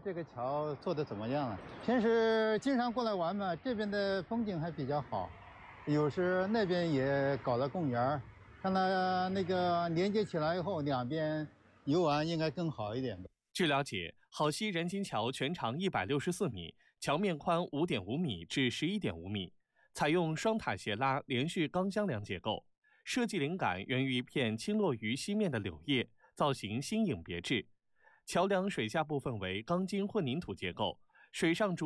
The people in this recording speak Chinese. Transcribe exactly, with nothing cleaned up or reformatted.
这个桥做的怎么样了？平时经常过来玩嘛，这边的风景还比较好，有时那边也搞了公园，看它那个连接起来以后，两边游玩应该更好一点的。 据了解，好溪人行桥全长一百六十四米，桥面宽五点五米至十一点五米，采用双塔斜拉连续钢箱梁结构，设计灵感源于一片倾落于溪面的柳叶，造型新颖别致。桥梁水下部分为钢筋混凝土结构，水上主